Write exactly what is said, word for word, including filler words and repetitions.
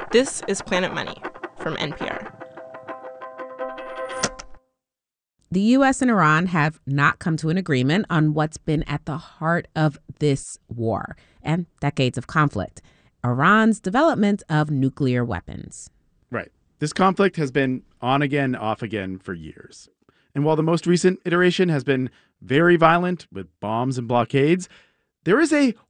This is Planet Money from N P R. The U S and Iran have not come to an agreement on what's been at the heart of this war and decades of conflict: Iran's development of nuclear weapons. Right. This conflict has been on again, off again for years. And while the most recent iteration has been very violent with bombs and blockades, there is a